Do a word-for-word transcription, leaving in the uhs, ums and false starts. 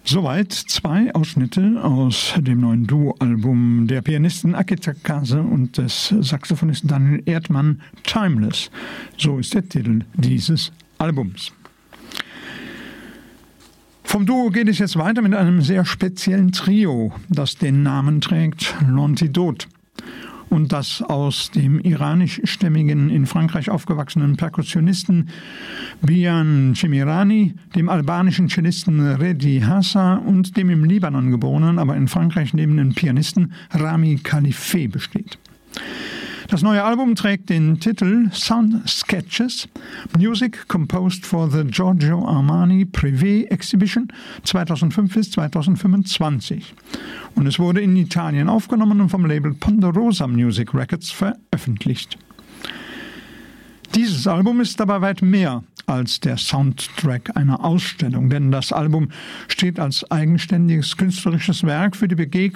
Soweit zwei Ausschnitte aus dem neuen Duo-Album der Pianisten Aki Takase und des Saxophonisten Daniel Erdmann, Timeless. So ist der Titel dieses Albums. Vom Duo geht es jetzt weiter mit einem sehr speziellen Trio, das den Namen trägt L'Antidote und das aus dem iranischstämmigen, in Frankreich aufgewachsenen Perkussionisten Bijan Chemirani, dem albanischen Cellisten Redi Hassa und dem im Libanon geborenen, aber in Frankreich lebenden Pianisten Rami Khalife besteht. Das neue Album trägt den Titel Sound Sketches, Music Composed for the Giorgio Armani Privé Exhibition zweitausendfünf bis zweitausendfünfundzwanzig. Und es wurde in Italien aufgenommen und vom Label Ponderosa Music Records veröffentlicht. Dieses Album ist dabei weit mehr als der Soundtrack einer Ausstellung, denn das Album steht als eigenständiges künstlerisches Werk für die Begegnung